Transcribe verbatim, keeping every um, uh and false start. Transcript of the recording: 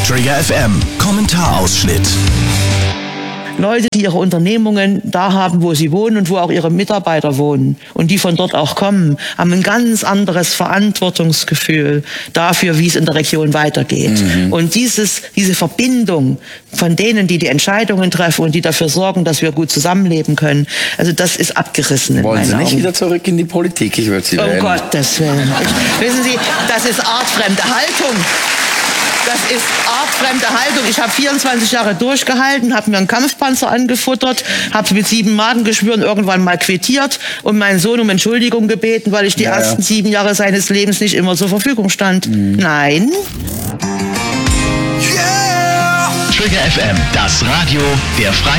Trigger F M, Kommentarausschnitt. Leute, die ihre Unternehmungen da haben, wo sie wohnen und wo auch ihre Mitarbeiter wohnen und die von dort auch kommen, haben ein ganz anderes Verantwortungsgefühl dafür, wie es in der Region weitergeht. Mhm. Und dieses, diese Verbindung von denen, die die Entscheidungen treffen und die dafür sorgen, dass wir gut zusammenleben können, also das ist abgerissen in Wollen Sie meinen nicht Augen. wieder zurück in die Politik? Ich würde Sie wählen. Um Gottes Willen. Ich, wissen Sie, das ist artfremde Haltung. Das ist artfremde Haltung. Ich habe vierundzwanzig Jahre durchgehalten, habe mir einen Kampfpanzer angefuttert, habe mit sieben Magengeschwüren irgendwann mal quittiert und meinen Sohn um Entschuldigung gebeten, weil ich die ja, ersten ja. sieben Jahre seines Lebens nicht immer zur Verfügung stand. Mhm. Nein. Yeah! Trigger F M, das Radio der Freien